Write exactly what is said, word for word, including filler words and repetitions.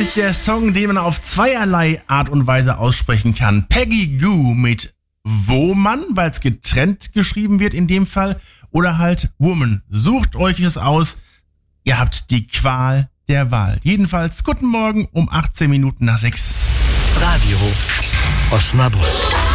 ist der Song, den man auf zweierlei Art und Weise aussprechen kann. Peggy Gou mit Woman, weil es getrennt geschrieben wird in dem Fall. Oder halt Woman. Sucht euch es aus. Ihr habt die Qual der Wahl. Jedenfalls, guten Morgen um achtzehn Minuten nach sechs. Radio Osnabrück.